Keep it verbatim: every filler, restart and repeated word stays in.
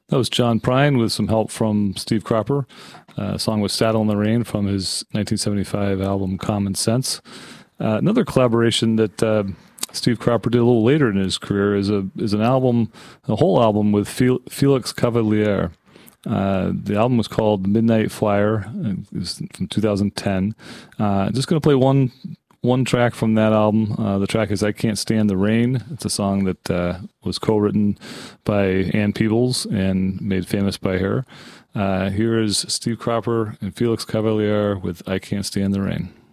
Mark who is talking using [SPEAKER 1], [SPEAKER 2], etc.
[SPEAKER 1] That was John Prine with some help from Steve Cropper. Uh, song was Saddle in the Rain from his nineteen seventy-five album Common Sense. Uh, another collaboration that uh, Steve Cropper did a little later in his career is a is an album, a whole album with Fel- Felix Cavaliere. Uh, the album was called Midnight Flyer. It was from two thousand ten. Uh, just going to play one one track from that album. Uh, the track is I Can't Stand the Rain. It's a song that uh, was co-written by Ann Peebles and made famous by her. Uh, here is Steve Cropper and Felix Cavaliere with I Can't Stand the Rain.